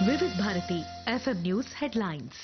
వివిధ Bharati FM news headlines.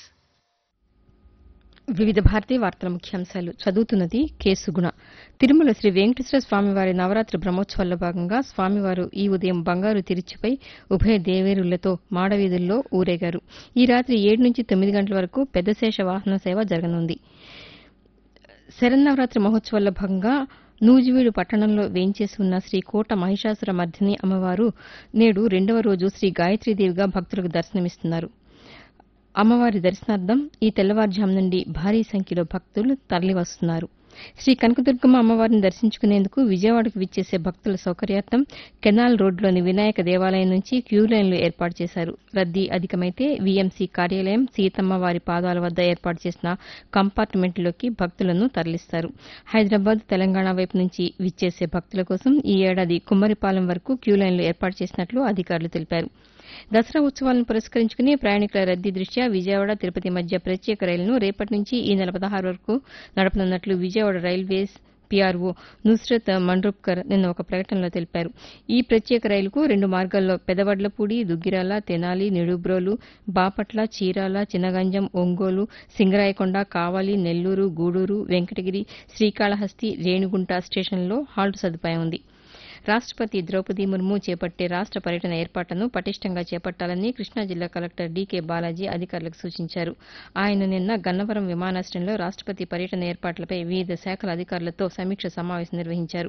వివిధ భారతీ వార్తల ముఖ్యాంశాలు చదువుతున్నది కేసుగుణ. తిరుమల శ్రీ వెంకటేశ్వర స్వామివారి నవరాత్రి బ్రహ్మోత్సవాల్లో భాగంగా స్వామివారు ఈ ఉదయం బంగారు తిరుచిపై ఉభయ దేవేరులతో మాడవీధుల్లో ఊరేగారు. ఈ రాత్రి 7 నుంచి 9 గంటల వరకు పెద్దశేష వాహన సేవ జరగనుంది. శరన్నవరాత్రి మహోత్సవాల్లో భాగంగా నూజివీడు పట్టణంలో వేంచేసి ఉన్న శ్రీ కోట మహిషాసుర మర్దిని అమ్మవారు నేడు 2వ రోజు శ్రీ గాయత్రీదేవిగా భక్తులకు దర్శనమిస్తున్నారు. అమ్మవారి దర్శనార్థం ఈ తెల్లవారుజాము నుండి భారీ సంఖ్యలో భక్తులు తరలివస్తున్నారు. శ్రీ కనకదుర్గమ్మ అమ్మవారిని దర్శించుకునేందుకు విజయవాడకు విచ్చేసే భక్తుల సౌకర్యార్థం కెనాల్ రోడ్లోని వినాయక దేవాలయం నుంచి క్యూలైన్లు ఏర్పాటు చేశారు. రద్దీ అధికమైతే వీఎంసీ కార్యాలయం, సీతమ్మ వారి పాదాల వద్ద ఏర్పాటు చేసిన కంపార్ట్మెంట్లోకి భక్తులను తరలిస్తారు. హైదరాబాద్, తెలంగాణ వైపు నుంచి విచ్చేసే భక్తుల కోసం ఈ ఏడాది కుమ్మరిపాలెం వరకు క్యూలైన్లు ఏర్పాటు చేసినట్లు అధికారులు తెలిపారు. దసరా ఉత్సవాలను పురస్కరించుకుని ప్రయాణికుల రద్దీ దృష్ట్యా విజయవాడ, తిరుపతి మధ్య ప్రత్యేక రైలును రేపటి నుంచి ఈ నెల 16 వరకు నడపనున్నట్లు విజయవాడ రైల్వేస్ పీఆర్ఓ నుస్రత్ మండ్రూప్కర్ నిన్న ఒక ప్రకటనలో తెలిపారు. ఈ ప్రత్యేక రైలుకు 2 మార్గాల్లో పెదవడ్లపూడి, దుగ్గిరాల, తెనాలి, నిడుబ్రోలు, బాపట్ల, చీరాల, చినగంజం, ఒంగోలు, సింగరాయకొండ, కావలి, నెల్లూరు, గూడూరు, వెంకటగిరి, శ్రీకాళహస్తి, రేణిగుంట స్టేషన్లలో హాల్ట్ సదుపాయం ఉంది. రాష్టపతి ద్రౌపది ముర్ము చేపట్టే రాష్ట పర్యటన ఏర్పాట్లను పటిష్టంగా చేపట్టాలని కృష్ణా జిల్లా కలెక్టర్ డీకే బాలాజీ అధికారులకు సూచించారు. ఆయన నిన్న గన్నవరం విమానాశ్రయంలో రాష్టపతి పర్యటన ఏర్పాట్లపై వివిధ శాఖల అధికారులతో సమీక్ష సమావేశం నిర్వహించారు.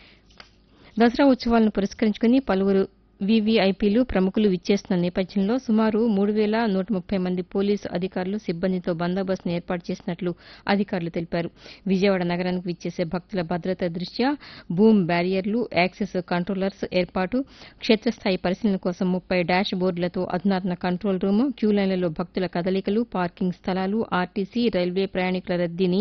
దసరా ఉత్సవాలను పురస్కరించుకుని పలువురు వీవీఐపీలు, ప్రముఖులు విచ్చేస్తున్న నేపథ్యంలో సుమారు 3,130 మంది పోలీసు అధికారులు, సిబ్బందితో బందోబస్తును ఏర్పాటు చేసినట్లు అధికారులు తెలిపారు. విజయవాడ నగరానికి విచ్చేసే భక్తుల భద్రత దృష్ట్యా బూమ్ బ్యారియర్లు, యాక్సెస్ కంట్రోలర్స్ ఏర్పాటు, క్షేత్రస్థాయి పరిశీలన కోసం 30 డాష్ బోర్డులతో అధునాతన కంట్రోల్ రూమ్, క్యూలైన్లలో భక్తుల కదలికలు, పార్కింగ్ స్థలాలు, ఆర్టీసీ, రైల్వే ప్రయాణికుల రద్దీని